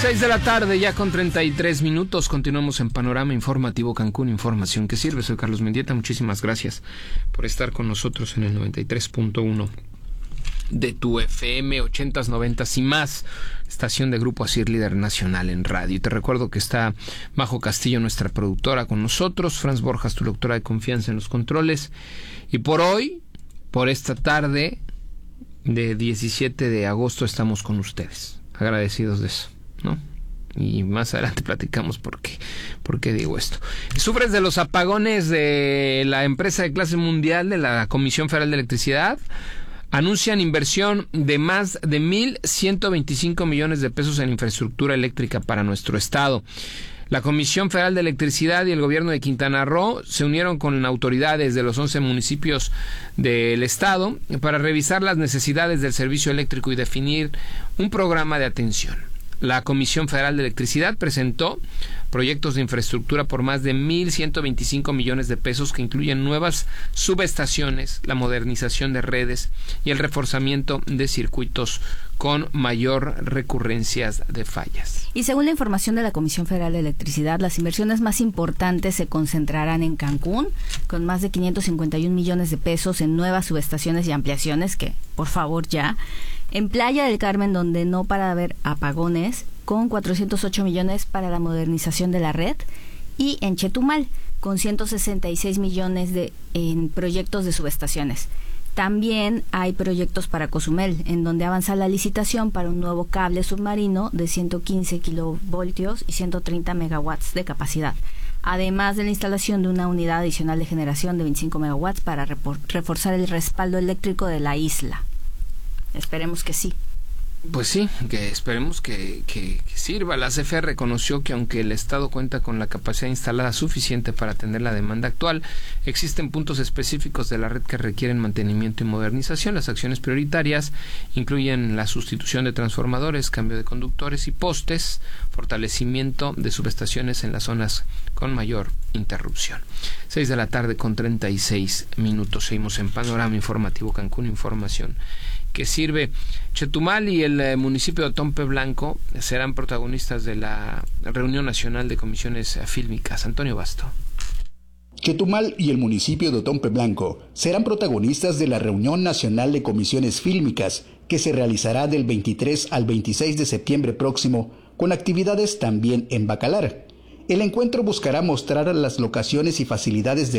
6 de la tarde, ya con 33 minutos. Continuamos en Panorama Informativo Cancún, información que sirve. Soy Carlos Mendieta, muchísimas gracias por estar con nosotros en el 93.1 de tu FM, 80s, 90s y más, estación de Grupo Asir, líder nacional en radio. Y te recuerdo que está Majo Castillo, nuestra productora, con nosotros, Franz Borjas, tu doctora de confianza en los controles. Y por hoy, por esta tarde de 17 de agosto, estamos con ustedes, agradecidos de eso, ¿no? Y más adelante platicamos por qué digo esto. ¿Sufres de los apagones de la empresa de clase mundial de la Comisión Federal de Electricidad? Anuncian inversión de más de 1,125 millones de pesos en infraestructura eléctrica para nuestro estado. La Comisión Federal de Electricidad y el gobierno de Quintana Roo se unieron con autoridades de los 11 municipios del estado para revisar las necesidades del servicio eléctrico y definir un programa de atención. La Comisión Federal de Electricidad presentó proyectos de infraestructura por más de 1,125 millones de pesos que incluyen nuevas subestaciones, la modernización de redes y el reforzamiento de circuitos con mayor recurrencias de fallas. Y según la información de la Comisión Federal de Electricidad, las inversiones más importantes se concentrarán en Cancún, con más de 551 millones de pesos en nuevas subestaciones y ampliaciones, que por favor ya. En Playa del Carmen, donde no para de haber apagones, con 408 millones para la modernización de la red. Y en Chetumal, con 166 millones en proyectos de subestaciones. También hay proyectos para Cozumel, en donde avanza la licitación para un nuevo cable submarino de 115 kilovoltios y 130 megawatts de capacidad, además de la instalación de una unidad adicional de generación de 25 megawatts para reforzar el respaldo eléctrico de la isla. Esperemos que sí. Pues sí, que esperemos que sirva. La CFE reconoció que aunque el Estado cuenta con la capacidad instalada suficiente para atender la demanda actual, existen puntos específicos de la red que requieren mantenimiento y modernización. Las acciones prioritarias incluyen la sustitución de transformadores, cambio de conductores y postes, fortalecimiento de subestaciones en las zonas con mayor interrupción. 6 de la tarde con 36 minutos. Seguimos en Panorama Informativo Cancún, información que sirve. Chetumal y el municipio de Otompe Blanco serán protagonistas de la reunión nacional de comisiones fílmicas. Antonio Basto. Chetumal y el municipio de Otompe Blanco serán protagonistas de la reunión nacional de comisiones fílmicas que se realizará del 23 al 26 de septiembre próximo, con actividades también en Bacalar. El encuentro buscará mostrar las locaciones y facilidades de